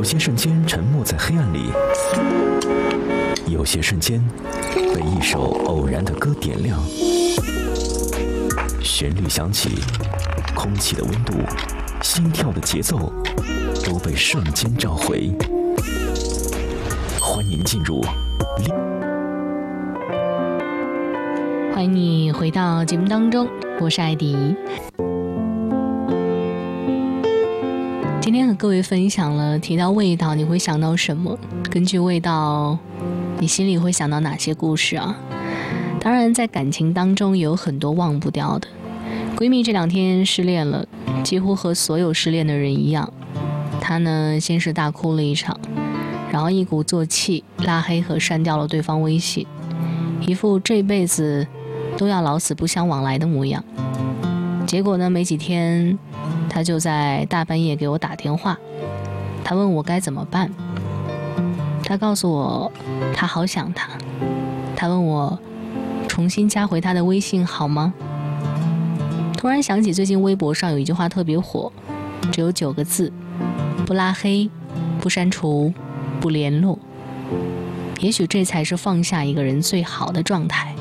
些瞬间沉没在黑暗里，有些瞬间被一首偶然的歌点亮。旋律响起，空气的温度，心跳的节奏，都被瞬间召回。欢迎进入欢迎你回到节目当中，我是艾迪。今天和各位分享了，提到味道你会想到什么？根据味道，你心里会想到哪些故事啊？当然在感情当中有很多忘不掉的。闺蜜这2天失恋了，几乎和所有失恋的人一样。她呢先是大哭了一场，然后一鼓作气拉黑和删掉了对方微信，一副这辈子都要老死不相往来的模样。结果呢没几天，她就在大半夜给我打电话，她问我该怎么办。她告诉我她好想他，她问我重新加回她的微信好吗？突然想起最近微博上有一句话特别火，只有9个字：不拉黑，不删除，不联络。也许这才是放下一个人最好的状态。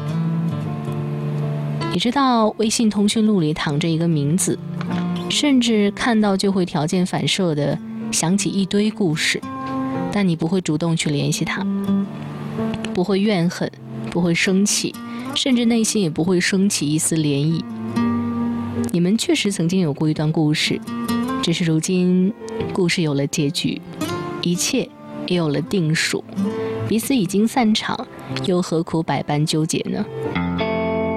你知道微信通讯录里躺着一个名字，甚至看到就会条件反射的想起一堆故事，但你不会主动去联系他，不会怨恨，不会生气，甚至内心也不会升起一丝涟漪。你们确实曾经有过一段故事，只是如今故事有了结局，一切也有了定数，彼此已经散场，又何苦百般纠结呢？